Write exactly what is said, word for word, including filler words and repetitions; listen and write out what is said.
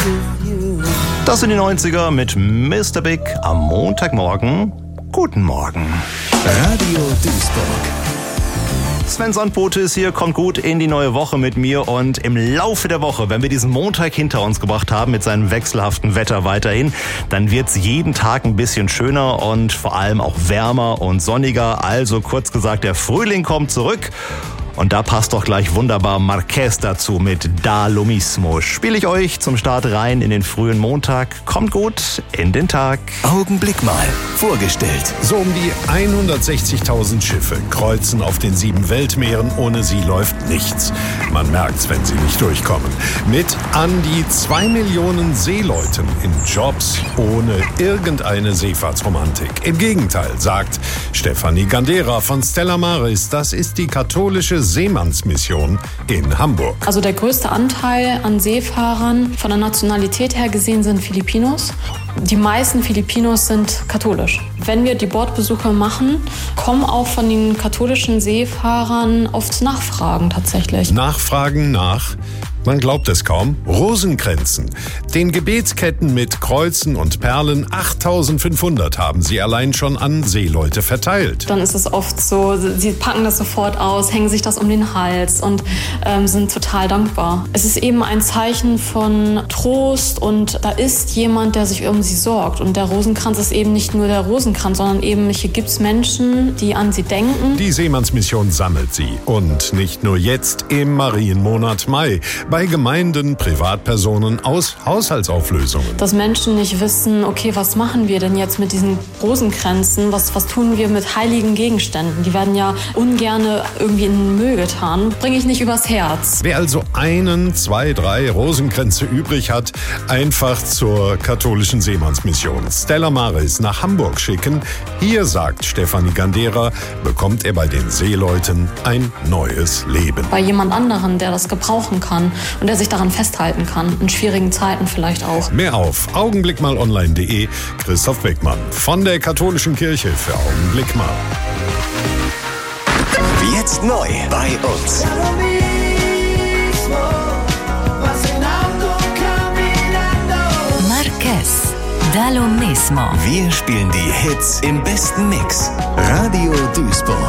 Das sind die neunziger mit Mister Big am Montagmorgen. Guten Morgen. Radio Duisburg. Sven Sandbote ist hier, kommt gut in die neue Woche mit mir und im Laufe der Woche, wenn wir diesen Montag hinter uns gebracht haben mit seinem wechselhaften Wetter weiterhin, dann wird's jeden Tag ein bisschen schöner und vor allem auch wärmer und sonniger. Also kurz gesagt, der Frühling kommt zurück. Und da passt doch gleich wunderbar Marquez dazu mit Da Lo Mismo. Spiele ich euch zum Start rein in den frühen Montag. Kommt gut in den Tag. Augenblick mal. Vorgestellt. So um die hundertsechzigtausend Schiffe kreuzen auf den sieben Weltmeeren. Ohne sie läuft nichts. Man merkt's, wenn sie nicht durchkommen. Mit an die zwei Millionen Seeleuten in Jobs ohne irgendeine Seefahrtsromantik. Im Gegenteil, sagt Stefanie Gandera von Stella Maris, das ist die katholische Seemannsmission in Hamburg. Also der größte Anteil an Seefahrern von der Nationalität her gesehen sind Filipinos. Die meisten Filipinos sind katholisch. Wenn wir die Bordbesuche machen, kommen auch von den katholischen Seefahrern oft Nachfragen tatsächlich. Nachfragen nach, man glaubt es kaum, Rosenkränzen. Den Gebetsketten mit Kreuzen und Perlen, achttausendfünfhundert haben sie allein schon an Seeleute verteilt. Dann ist es oft so, sie packen das sofort aus, hängen sich das um den Hals und ähm, sind total dankbar. Es ist eben ein Zeichen von Trost und da ist jemand, der sich um sie sorgt. Und der Rosenkranz ist eben nicht nur der Rosenkranz, sondern eben hier gibt es Menschen, die an sie denken. Die Seemannsmission sammelt sie. Und nicht nur jetzt im Marienmonat Mai. Bei Gemeinden, Privatpersonen aus Haushaltsauflösungen. Dass Menschen nicht wissen, okay, was machen wir denn jetzt mit diesen Rosenkränzen? Was, was tun wir mit heiligen Gegenständen? Die werden ja ungern irgendwie in den Müll getan. Bringe ich nicht übers Herz. Wer also einen, zwei, drei Rosenkränze übrig hat, einfach zur katholischen Seemannsmission Stella Maris nach Hamburg schicken. Hier, sagt Stefanie Gandera, bekommt er bei den Seeleuten ein neues Leben. Bei jemand anderen, der das gebrauchen kann und der sich daran festhalten kann, in schwierigen Zeiten vielleicht auch. Mehr auf augenblickmalonline punkt de. Christoph Beckmann von der Katholischen Kirche für Augenblick mal. Jetzt neu bei uns. Marquez, Da Lo Mismo. Wir spielen die Hits im besten Mix. Radio Duisburg.